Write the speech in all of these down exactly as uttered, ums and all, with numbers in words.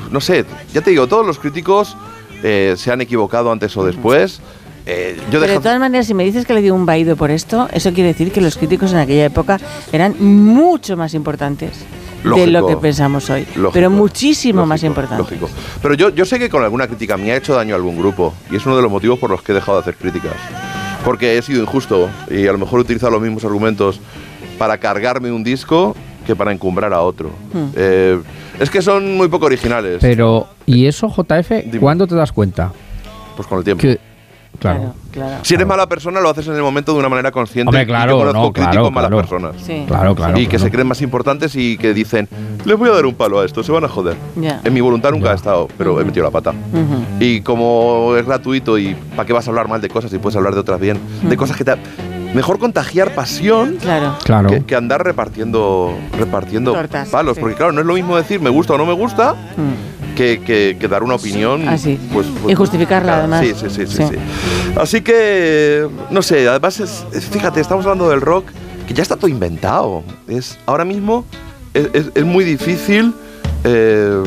no sé, ya te digo, todos los críticos eh, se han equivocado antes o después. Eh, yo Pero de todas maneras, si me dices que le dio un vaído por esto, eso quiere decir que los críticos en aquella época eran mucho más importantes lógico, de lo que pensamos hoy. Lógico, pero muchísimo lógico, más importantes. Lógico. Pero yo, yo sé que con alguna crítica me ha hecho daño a algún grupo y es uno de los motivos por los que he dejado de hacer críticas. Porque he sido injusto y a lo mejor he utilizado los mismos argumentos para cargarme un disco que para encumbrar a otro. Hmm. Eh, es que son muy poco originales. Pero, ¿y eso, J F, Dime. cuándo te das cuenta? Pues con el tiempo. Que Claro, claro, claro. Si eres mala persona, lo haces en el momento de una manera consciente. Hombre, claro, y yo conozco no, críticos claro, malas claro. personas. Sí. Claro, claro. Y que claro. se creen más importantes y que dicen, les voy a dar un palo a esto, se van a joder. Yeah. En mi voluntad nunca Yeah. he estado, pero uh-huh. he metido la pata. Uh-huh. Y como es gratuito y ¿para qué vas a hablar mal de cosas si puedes hablar de otras bien? Uh-huh. De cosas que te... Mejor contagiar pasión claro. Claro. Que, que andar repartiendo, repartiendo Tortas, palos. sí. Porque claro, no es lo mismo decir me gusta o no me gusta... Uh-huh. Que, que, que dar una opinión ah, sí. pues, pues, y justificarla claro, además sí sí, sí, sí, sí, sí. Así que no sé, además es, es, fíjate, estamos hablando del rock que ya está todo inventado. Es, ahora mismo es, es, es muy difícil eh,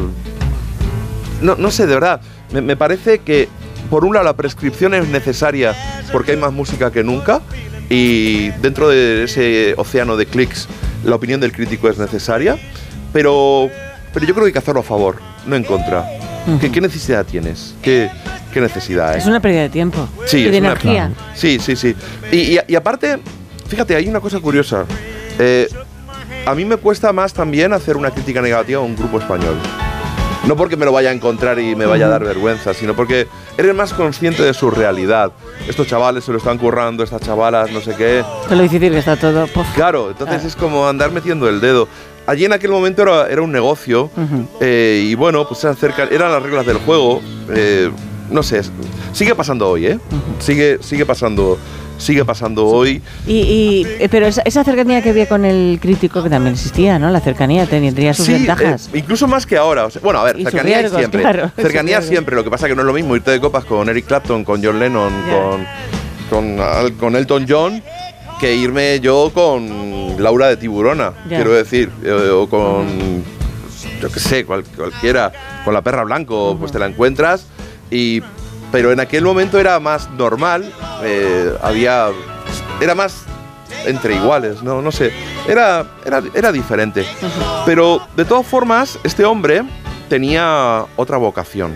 no, no sé, de verdad me, me parece que por un lado la prescripción es necesaria porque hay más música que nunca y dentro de ese océano de clics la opinión del crítico es necesaria, pero Pero yo creo que hay que hacerlo a favor, no en contra. Uh-huh. ¿Qué, ¿Qué necesidad tienes? ¿Qué, qué necesidad hay? Es una pérdida de tiempo. Sí, y es de una, energía. Claro. Sí, sí, sí. Y, y, y aparte, fíjate, hay una cosa curiosa. Eh, a mí me cuesta más también hacer una crítica negativa a un grupo español. No porque me lo vaya a encontrar y me vaya a dar vergüenza, sino porque eres más consciente de su realidad. Estos chavales se lo están currando, estas chavalas, no sé qué. Con lo difícil que está todo. Puff. Claro, entonces ah. es como andar metiendo el dedo. Allí en aquel momento era, era un negocio uh-huh. eh, y bueno, pues se acerca, eran las reglas del juego. Eh, no sé, sigue pasando hoy, ¿eh? Uh-huh. Sigue, sigue pasando, sigue pasando sí. hoy. Y, y pero esa, esa cercanía que había con el crítico que también existía, ¿no? La cercanía tendría sus sí, ventajas. Eh, incluso más que ahora. O sea, bueno, a ver, y cercanía riesgos, siempre. Claro, cercanía siempre. Lo que pasa es que no es lo mismo irte de copas con Eric Clapton, con John Lennon, yeah. con, con, con Elton John, que irme yo con Laura de Tiburona, yeah. quiero decir, eh, o con, uh-huh. yo qué sé, cual, cualquiera, con la Perra Blanco, uh-huh. pues te la encuentras, y, pero en aquel momento era más normal, eh, había, era más entre iguales, no, no sé, era, era, era diferente, uh-huh. pero de todas formas, este hombre tenía otra vocación,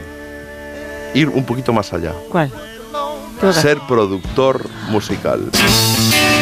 ir un poquito más allá. ¿Cuál? Ser productor musical.